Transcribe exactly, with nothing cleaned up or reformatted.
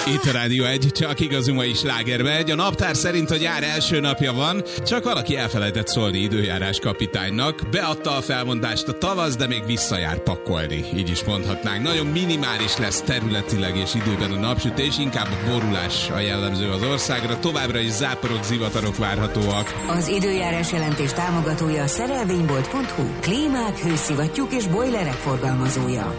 Itt a Rádió egy, csak igazi mai sláger megy. A naptár szerint a nyár első napja van, csak valaki elfelejtett szólni időjárás kapitánynak. Beadta a felmondást a tavasz, de még visszajár pakolni. Így is mondhatnánk. Nagyon minimális lesz területileg és időben a napsütés, inkább a borulás a jellemző az országra. Továbbra is záporok, zivatarok várhatóak. Az időjárás jelentés támogatója a szerelvénybolt pont hu. Klímák, hőszivattyúk és bojlerek forgalmazója.